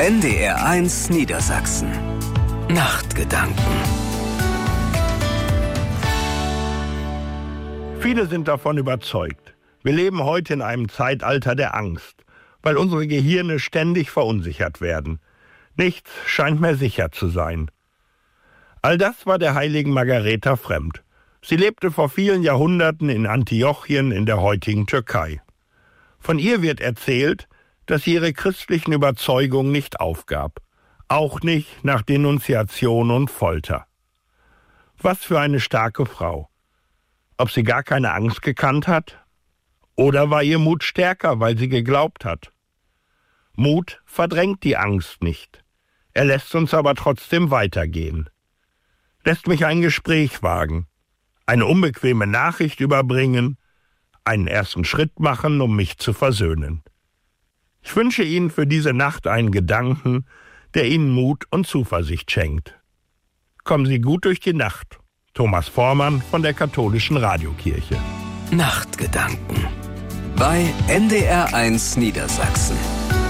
NDR1 Niedersachsen. Nachtgedanken. Viele sind davon überzeugt. Wir leben heute in einem Zeitalter der Angst, weil unsere Gehirne ständig verunsichert werden. Nichts scheint mehr sicher zu sein. All das war der heiligen Margareta fremd. Sie lebte vor vielen Jahrhunderten in Antiochien in der heutigen Türkei. Von ihr wird erzählt, dass sie ihre christlichen Überzeugungen nicht aufgab. Auch nicht nach Denunziation und Folter. Was für eine starke Frau. Ob sie gar keine Angst gekannt hat? Oder war ihr Mut stärker, weil sie geglaubt hat? Mut verdrängt die Angst nicht. Er lässt uns aber trotzdem weitergehen. Lässt mich ein Gespräch wagen, eine unbequeme Nachricht überbringen, einen ersten Schritt machen, um mich zu versöhnen. Ich wünsche Ihnen für diese Nacht einen Gedanken, der Ihnen Mut und Zuversicht schenkt. Kommen Sie gut durch die Nacht. Thomas Vormann von der Katholischen Radiokirche. Nachtgedanken bei NDR1 Niedersachsen.